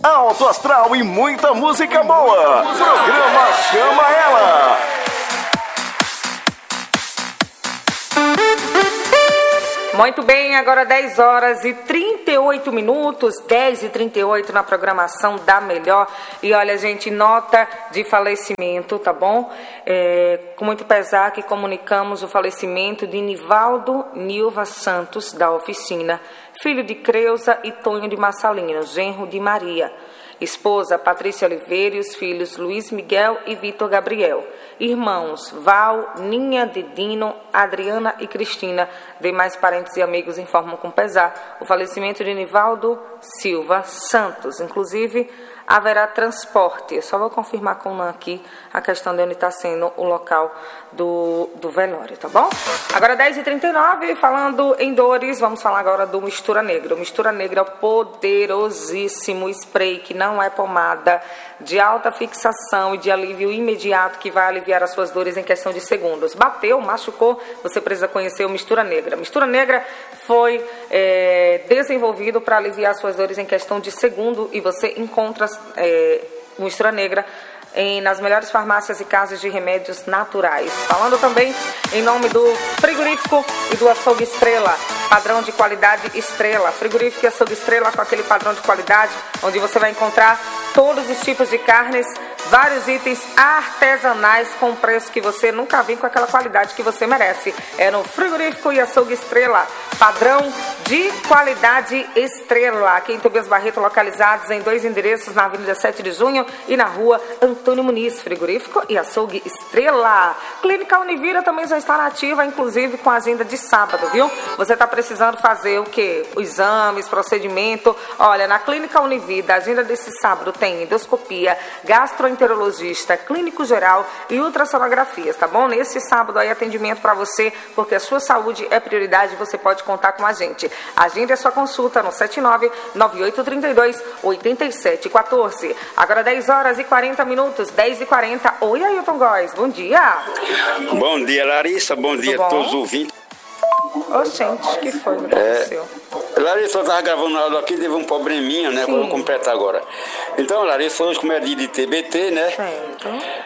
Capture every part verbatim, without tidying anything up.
alto astral e muita música boa. Programa Chama Ela. Muito bem, agora dez horas e trinta e oito minutos, dez e trinta e oito na programação da Melhor. E olha, gente, nota de falecimento, tá bom? É, com muito pesar que comunicamos o falecimento de Nivaldo Nilva Santos, da Oficina, filho de Creuza e Tonho de Massalino, genro de Maria. Esposa Patrícia Oliveira e os filhos Luiz Miguel e Vitor Gabriel. Irmãos Val, Ninha, Didino, Adriana e Cristina. Demais parentes e amigos informam com pesar o falecimento de Nivaldo Silva Santos. Inclusive, haverá transporte. Eu só vou confirmar com o Nan aqui a questão de onde está sendo o local do, do velório, tá bom? Agora dez e trinta e nove, falando em dores, vamos falar agora do Mistura Negra. O Mistura Negra é o poderosíssimo spray que não é pomada, de alta fixação e de alívio imediato, que vai aliviar as suas dores em questão de segundos. Bateu, machucou, você precisa conhecer o Mistura Negra. Mistura Negra foi é, desenvolvido para aliviar as suas dores em questão de segundo e você encontra é, Mistura Negra em, nas melhores farmácias e casas de remédios naturais. Falando também em nome do Frigorífico e do Açougue Estrela, padrão de qualidade Estrela. Frigorífico e Açougue Estrela com aquele padrão de qualidade, onde você vai encontrar todos os tipos de carnes, vários itens artesanais com preço que você nunca viu, com aquela qualidade que você merece. É no Frigorífico e Açougue Estrela, padrão de qualidade Estrela. Aqui em Tobias Barreto, localizados em dois endereços, na Avenida sete de junho e na Rua Antônio Muniz. Frigorífico e Açougue Estrela. Clínica Univira também já está nativa, inclusive com agenda de sábado, viu? Você está precisando fazer o quê? Exames, procedimento. Olha, na Clínica Univira, a agenda desse sábado tem endoscopia, gastroenterologista, clínico geral e ultrassonografias, tá bom? Nesse sábado aí, atendimento para você, porque a sua saúde é prioridade, você pode contar com a gente. Agende a sua consulta no sete nove nove oito três dois oito sete um quatro. Agora dez horas e quarenta minutos, dez e quarenta. Oi, Ailton Góes, bom dia. Bom dia, Larissa, bom Tudo dia bom? a todos os ouvintes. Ô, gente, o que foi que aconteceu? É, Larissa, eu estava gravando a aula aqui, teve um probleminha, né? Sim. Vou completar agora. Então, Larissa, hoje, como é dia de T B T, né? Certo.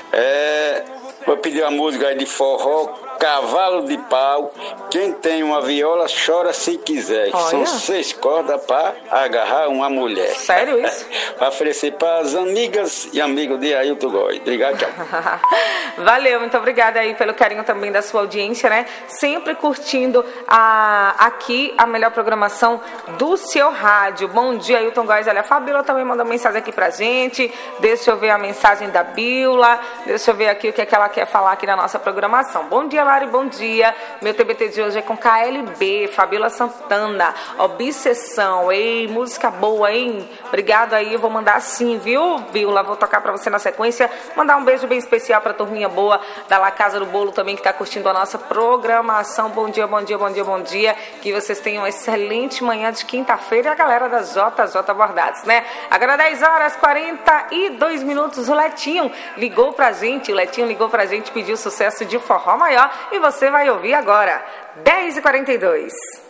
É, vou pedir uma música aí de forró, Cavalo de Pau. Quem tem uma viola, chora se quiser. Olha. São seis cordas para agarrar uma mulher. Sério isso? Para oferecer para as amigas e amigos de Ailton Góes. Obrigado, tchau. Valeu, muito obrigada aí pelo carinho também da sua audiência, né? Sempre curtindo a, aqui a melhor programação do seu rádio. Bom dia, Ailton Góes. Olha, a Fabíola também mandou mensagem aqui pra gente. Deixa eu ver a mensagem da Bíola. Deixa eu ver aqui o que, é que ela quer falar aqui na nossa programação. Bom dia, Lari, bom dia. Meu T B T de hoje é com K L B, Fabíola Santana, Obsessão. Ei, música boa, hein? Obrigado aí, eu vou mandar sim, viu, Bíola? Vou tocar pra você na sequência. Mandar um beijo bem especial pra turminha boa da La Casa do Bolo também, que tá curtindo a nossa programação. Bom dia, bom dia, bom dia, bom dia. Que vocês tenham uma excelente manhã de quinta-feira e a galera da J J Bordados, né? Agora dez horas e quarenta e dois minutos. O Letinho ligou pra gente, o Letinho ligou pra gente, pediu sucesso de Forró Maior e você vai ouvir agora. dez e quarenta e dois.